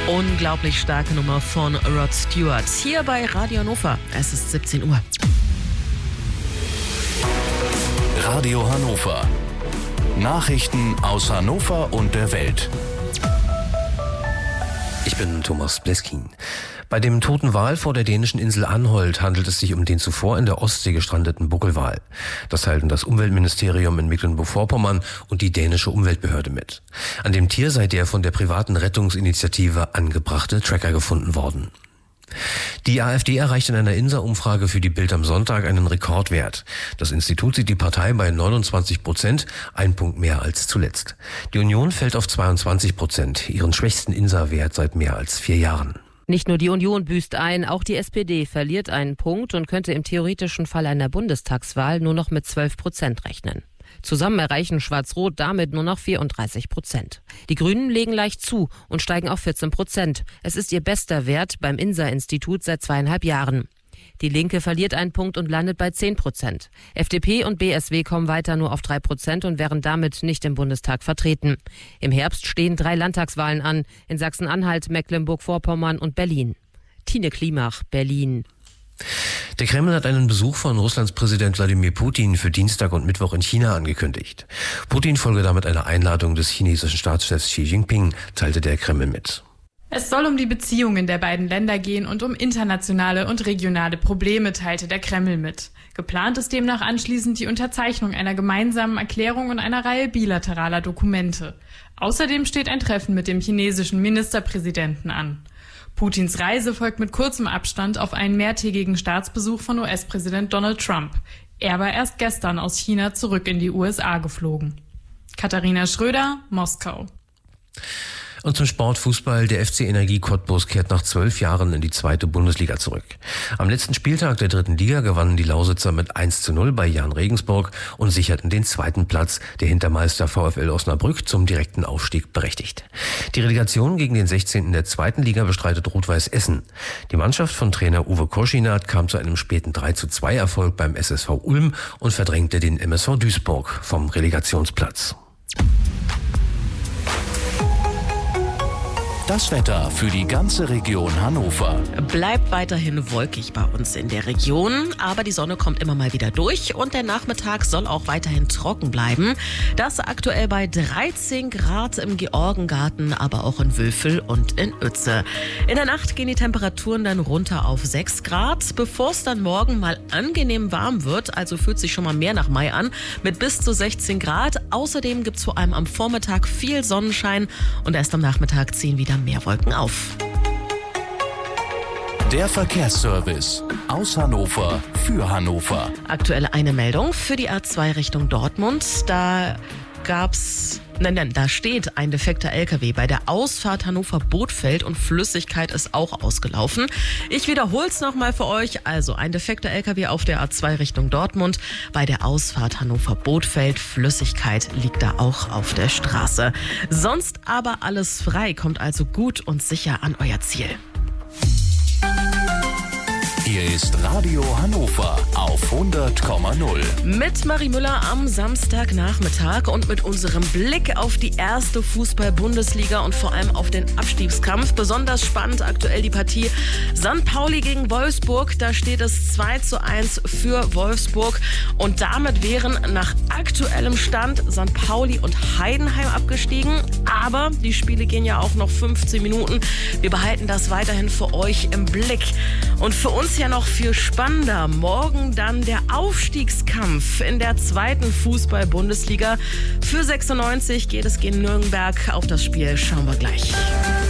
Unglaublich starke Nummer von Rod Stewart. Hier bei Radio Hannover. Es ist 17 Uhr. Radio Hannover. Nachrichten aus Hannover und der Welt. Ich bin Thomas Bleskin. Bei dem toten Wal vor der dänischen Insel Anholt handelt es sich um den zuvor in der Ostsee gestrandeten Buckelwal. Das teilten das Umweltministerium in Mecklenburg-Vorpommern und die dänische Umweltbehörde mit. An dem Tier sei der von der privaten Rettungsinitiative angebrachte Tracker gefunden worden. Die AfD erreicht in einer INSA-Umfrage für die Bild am Sonntag einen Rekordwert. Das Institut sieht die Partei bei 29%, ein Punkt mehr als zuletzt. Die Union fällt auf 22%, ihren schwächsten INSA-Wert seit mehr als 4 Jahren. Nicht nur die Union büßt ein, auch die SPD verliert einen Punkt und könnte im theoretischen Fall einer Bundestagswahl nur noch mit 12% rechnen. Zusammen erreichen Schwarz-Rot damit nur noch 34%. Die Grünen legen leicht zu und steigen auf 14%. Es ist ihr bester Wert beim INSA-Institut seit 2,5 Jahren. Die Linke verliert einen Punkt und landet bei 10%. FDP und BSW kommen weiter nur auf 3% und wären damit nicht im Bundestag vertreten. Im Herbst stehen 3 Landtagswahlen an, in Sachsen-Anhalt, Mecklenburg-Vorpommern und Berlin. Tine Klimach, Berlin. Der Kreml hat einen Besuch von Russlands Präsident Wladimir Putin für Dienstag und Mittwoch in China angekündigt. Putin folge damit einer Einladung des chinesischen Staatschefs Xi Jinping, teilte der Kreml mit. Es soll um die Beziehungen der beiden Länder gehen und um internationale und regionale Probleme, teilte der Kreml mit. Geplant ist demnach anschließend die Unterzeichnung einer gemeinsamen Erklärung und einer Reihe bilateraler Dokumente. Außerdem steht ein Treffen mit dem chinesischen Ministerpräsidenten an. Putins Reise folgt mit kurzem Abstand auf einen mehrtägigen Staatsbesuch von US-Präsident Donald Trump. Er war erst gestern aus China zurück in die USA geflogen. Katharina Schröder, Moskau. Und zum Sportfußball. Der FC Energie Cottbus kehrt nach 12 Jahren in die 2. Bundesliga zurück. Am letzten Spieltag der 3. Liga gewannen die Lausitzer mit 1:0 bei Jahn Regensburg und sicherten den 2. Platz, der Hintermeister VfL Osnabrück zum direkten Aufstieg berechtigt. Die Relegation gegen den 16. der 2. Liga bestreitet Rot-Weiß Essen. Die Mannschaft von Trainer Uwe Koschinat kam zu einem späten 3:2 Erfolg beim SSV Ulm und verdrängte den MSV Duisburg vom Relegationsplatz. Das Wetter für die ganze Region Hannover. Bleibt weiterhin wolkig bei uns in der Region, aber die Sonne kommt immer mal wieder durch und der Nachmittag soll auch weiterhin trocken bleiben. Das aktuell bei 13 Grad im Georgengarten, aber auch in Wülfel und in Uetze. In der Nacht gehen die Temperaturen dann runter auf 6 Grad, bevor es dann morgen mal angenehm warm wird, also fühlt sich schon mal mehr nach Mai an, mit bis zu 16 Grad. Außerdem gibt es vor allem am Vormittag viel Sonnenschein und erst am Nachmittag ziehen wieder mehr Wolken auf. Der Verkehrsservice aus Hannover für Hannover. Aktuell eine Meldung für die A2 Richtung Dortmund. Da steht ein defekter LKW bei der Ausfahrt Hannover-Bothfeld und Flüssigkeit ist auch ausgelaufen. Ich wiederhole es nochmal für euch. Also ein defekter LKW auf der A2 Richtung Dortmund. Bei der Ausfahrt Hannover-Bothfeld, Flüssigkeit liegt da auch auf der Straße. Sonst aber alles frei, kommt also gut und sicher an euer Ziel. Hier ist Radio Hannover auf 100,0. Mit Marie Müller am Samstagnachmittag und mit unserem Blick auf die erste Fußball-Bundesliga und vor allem auf den Abstiegskampf. Besonders spannend aktuell die Partie St. Pauli gegen Wolfsburg. Da steht es 2:1 für Wolfsburg und damit wären nach aktuellem Stand St. Pauli und Heidenheim abgestiegen. Aber die Spiele gehen ja auch noch 15 Minuten. Wir behalten das weiterhin für euch im Blick. Und für uns ja noch viel spannender. Morgen dann der Aufstiegskampf in der 2. Fußball-Bundesliga. Für 96 geht es gegen Nürnberg. Auf das Spiel schauen wir gleich.